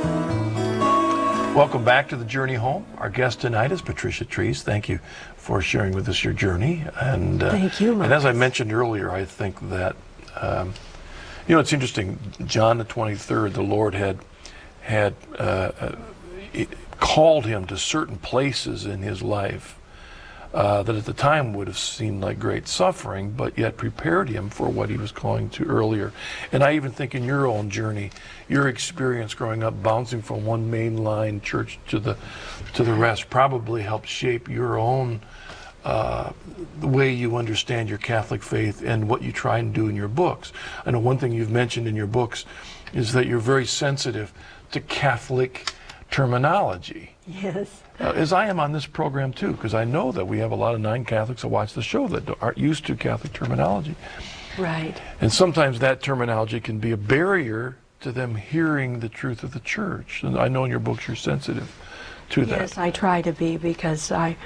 Welcome back to the Journey Home. Our guest tonight is Patricia Trees. Thank you for sharing with us your journey. And thank you, Marcus. And as I mentioned earlier, I think that it's interesting. John the 23rd, the Lord had called him to certain places in his life that at the time would have seemed like great suffering, but yet prepared him for what he was calling to earlier. And I even think in your own journey, your experience growing up, bouncing from one mainline church to the rest, probably helped shape your own the way you understand your Catholic faith and what you try and do in your books. I know one thing you've mentioned in your books is that you're very sensitive to Catholic terminology. Yes. As I am on this program too, because I know that we have a lot of non-Catholics that watch the show that aren't used to Catholic terminology. Right. And sometimes that terminology can be a barrier to them hearing the truth of the church. And I know in your books you're sensitive to that. Yes, I try to be, because I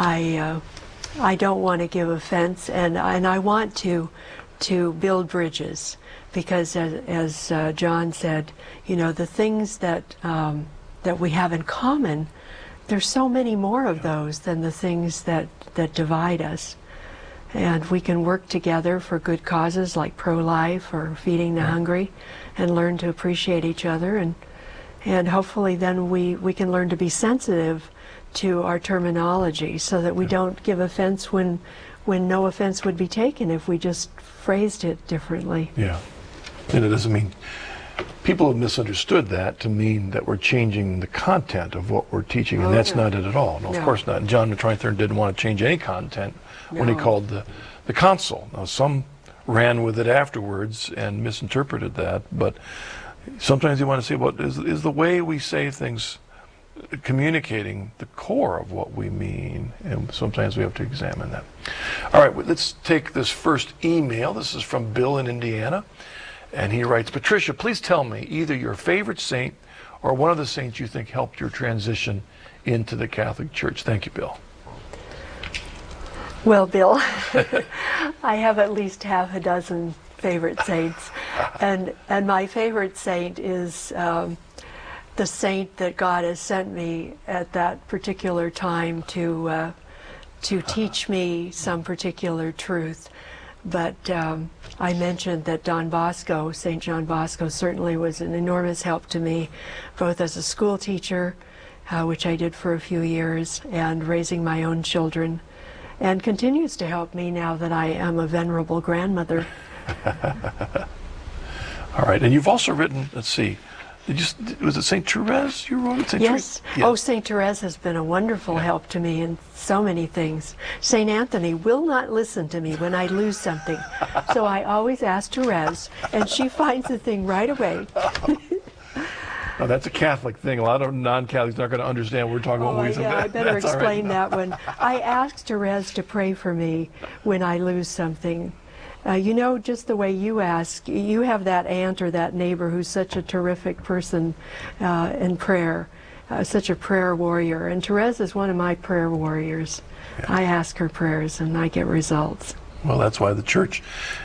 don't want to give offense, and I want to build bridges, because as John said, the things that we have in common, there's so many more of those than the things that divide us. And we can work together for good causes like pro-life or feeding the hungry, and learn to appreciate each other, and hopefully then we can learn to be sensitive to our terminology, so that we don't give offense when no offense would be taken if we just phrased it differently. Yeah. And it doesn't mean, people have misunderstood that to mean that we're changing the content of what we're teaching, and that's not it at all. No, of course not. John the 23rd didn't want to change any content when he called the council. Now, some ran with it afterwards and misinterpreted that, but sometimes you want to say, well, is the way we say things communicating the core of what we mean? And sometimes we have to examine that. All right, let's take this first email. This is from Bill in Indiana. And he writes, Patricia, please tell me either your favorite saint or one of the saints you think helped your transition into the Catholic Church. Thank you, Bill. Well, Bill, I have at least half a dozen favorite saints. And my favorite saint is the saint that God has sent me at that particular time to teach me some particular truth. But I mentioned that Don Bosco, St. John Bosco, certainly was an enormous help to me, both as a school teacher, which I did for a few years, and raising my own children, and continues to help me now that I am a venerable grandmother. All right, and you've also written, let's see, was it St. Therese you wrote? Yes. Oh, St. Therese has been a wonderful help to me in so many things. St. Anthony will not listen to me when I lose something, so I always ask Therese, and she finds the thing right away. Now, that's a Catholic thing. A lot of non-Catholics aren't going to understand what we're talking about. Yeah, I better explain that one. I asked Therese to pray for me when I lose something. Just the way you ask, you have that aunt or that neighbor who's such a terrific person in prayer, such a prayer warrior. And Therese is one of my prayer warriors. Yeah. I ask her prayers and I get results. Well, that's why the church,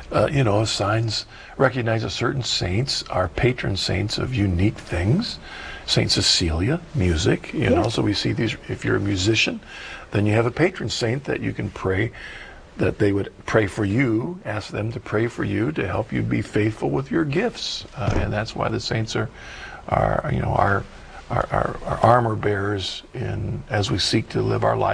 recognizes certain saints are patron saints of unique things. St. Cecilia, music, so we see these. If you're a musician, then you have a patron saint that you can pray, that they would pray for you, ask them to pray for you to help you be faithful with your gifts. And that's why the saints are our armor bearers as we seek to live our life